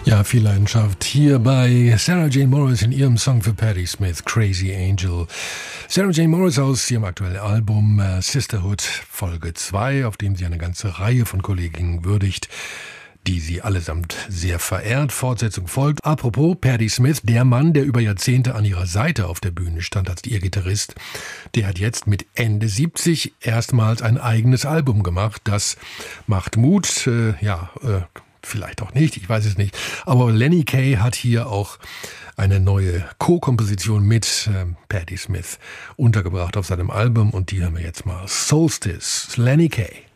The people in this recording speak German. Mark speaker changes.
Speaker 1: Ja, viel Leidenschaft hier bei Sarah Jane Morris in ihrem Song für Patti Smith, Crazy Angel. Sarah Jane Morris aus ihrem aktuellen Album Sisterhood Folge 2, auf dem sie eine ganze Reihe von Kolleginnen würdigt, die sie allesamt sehr verehrt. Fortsetzung folgt. Apropos Patti Smith, der Mann, der über Jahrzehnte an ihrer Seite auf der Bühne stand als ihr Gitarrist, der hat jetzt mit Ende 70 erstmals ein eigenes Album gemacht. Das macht Mut, vielleicht auch nicht, ich weiß es nicht. Aber Lenny Kaye hat hier auch eine neue Co-Komposition mit Patti Smith untergebracht auf seinem Album und die hören wir jetzt mal. Solstice, Lenny Kaye.